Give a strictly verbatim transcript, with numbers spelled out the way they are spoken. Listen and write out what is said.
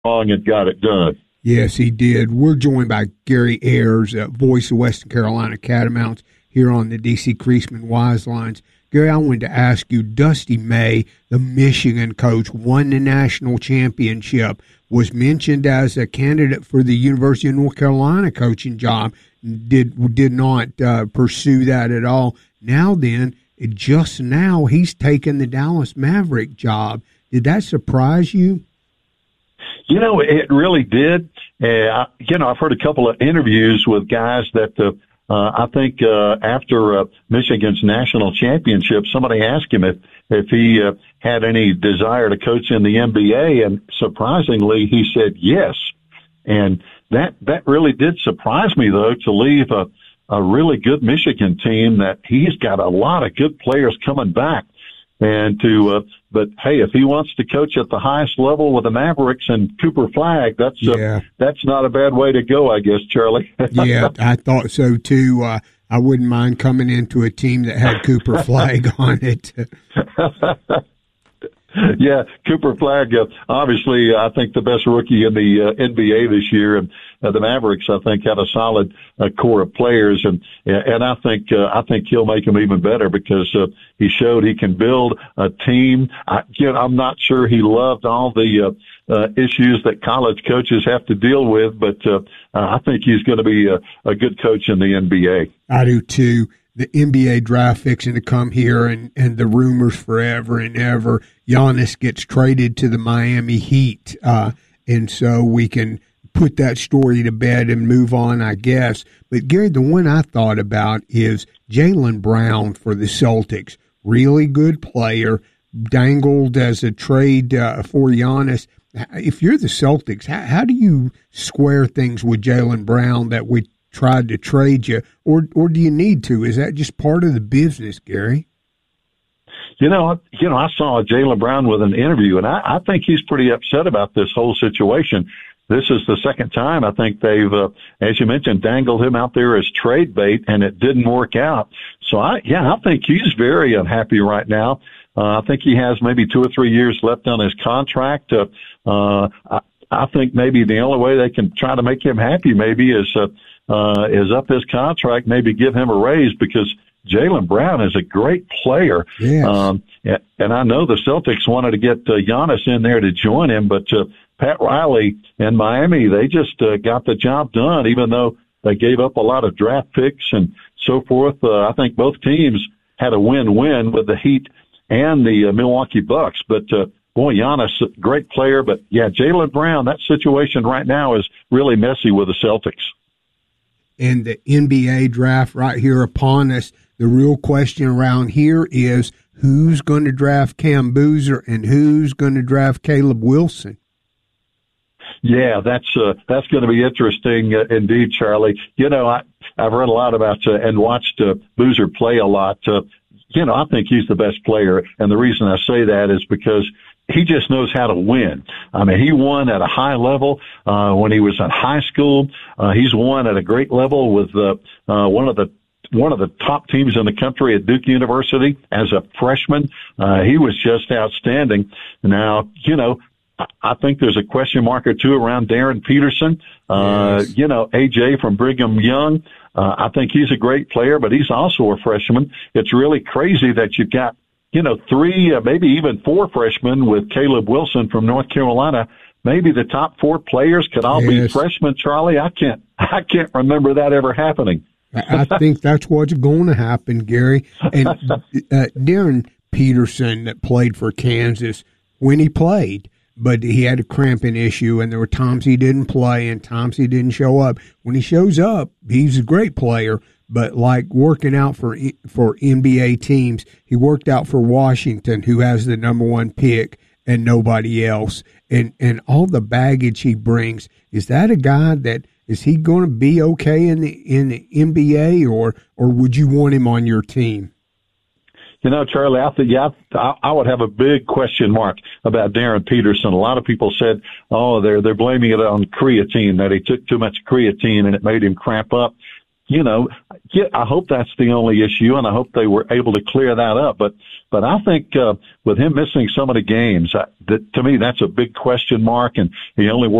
along and got it done. Yes, he did. We're joined by Gary Ayers, uh, voice of Western Carolina Catamounts, here on the D C Creasman Wise Lines. Gary, I wanted to ask you, Dusty May, the Michigan coach, won the national championship, was mentioned as a candidate for the University of North Carolina coaching job, did did not uh, pursue that at all. Now then, just now, he's taken the Dallas Maverick job. Did that surprise you? You know, it really did. Uh, you know, I've heard a couple of interviews with guys that uh, uh, I think uh, after uh, Michigan's national championship, somebody asked him if, if he uh, had any desire to coach in the N B A, and surprisingly, he said yes. And that that really did surprise me, though, to leave a, a really good Michigan team that he's got a lot of good players coming back. And to, uh, but hey, if he wants to coach at the highest level with the Mavericks and Cooper Flagg, that's uh, yeah. that's not a bad way to go, I guess, Charlie. Yeah, I thought so too. Uh, I wouldn't mind coming into a team that had Cooper Flagg on it. Yeah, Cooper Flagg, uh, obviously, I think the best rookie in the uh, N B A this year, and uh, the Mavericks, I think, have a solid uh, core of players, and and I think uh, I think he'll make them even better because uh, he showed he can build a team. I, you know, I'm not sure he loved all the uh, uh, issues that college coaches have to deal with, but uh, I think he's going to be a, a good coach in the N B A. I do too. The N B A draft fixing to come here, and, and the rumors forever and ever. Giannis gets traded to the Miami Heat, uh, and so we can put that story to bed and move on, I guess. But, Gary, the one I thought about is Jaylen Brown for the Celtics. Really good player, dangled as a trade uh, for Giannis. If you're the Celtics, how, how do you square things with Jaylen Brown that we tried to trade you, or or do you need to? Is that just part of the business, Gary? You know, you know, I saw Jaylen Brown with an interview, and I, I think he's pretty upset about this whole situation. This is the second time I think they've, uh, as you mentioned, dangled him out there as trade bait, and it didn't work out. So, I yeah, I think he's very unhappy right now. Uh, I think he has maybe two or three years left on his contract. Uh, uh, I, I think maybe the only way they can try to make him happy maybe is uh, uh, is up his contract, maybe give him a raise, because Jaylen Brown is a great player. Yes. Um, and I know the Celtics wanted to get uh, Giannis in there to join him, but uh, Pat Riley and Miami, they just uh, got the job done, even though they gave up a lot of draft picks and so forth. Uh, I think both teams had a win-win with the Heat and the uh, Milwaukee Bucks. But, uh, boy, Giannis, great player. But, yeah, Jaylen Brown, that situation right now is really messy with the Celtics. And the N B A draft right here upon us. The real question around here is who's going to draft Cam Boozer and who's going to draft Caleb Wilson? Yeah, that's uh, that's going to be interesting uh, indeed, Charlie. You know, I, I've read a lot about uh, and watched uh, Boozer play a lot. Uh, you know, I think he's the best player, and the reason I say that is because he just knows how to win. I mean, he won at a high level uh, when he was in high school. Uh, he's won at a great level with uh, uh, one of the one of the top teams in the country at Duke University as a freshman. Uh, he was just outstanding. Now, you know, I think there's a question mark or two around Darren Peterson. Uh, yes. You know, A J from Brigham Young. Uh, I think he's a great player, but he's also a freshman. It's really crazy that you've got, you know, three, uh, maybe even four freshmen with Caleb Wilson from North Carolina. Maybe the top four players could all yes. be freshmen, Charlie. I can't, I can't remember that ever happening. I think that's what's going to happen, Gary. And uh, Darren Peterson that played for Kansas when he played, but he had a cramping issue, and there were times he didn't play and times he didn't show up. When he shows up, he's a great player, but like working out for for N B A teams, he worked out for Washington, who has the number one pick, and nobody else. And, and all the baggage he brings, is that a guy that – is he going to be okay in the in the N B A, or or would you want him on your team? You know, Charlie, I think yeah, I, I would have a big question mark about Darren Peterson. A lot of people said, "Oh, they're they're blaming it on creatine, that he took too much creatine and it made him cramp up." You know, yeah, I hope that's the only issue, and I hope they were able to clear that up. But, but I think uh, with him missing some of the games, I, that, to me, that's a big question mark, and he only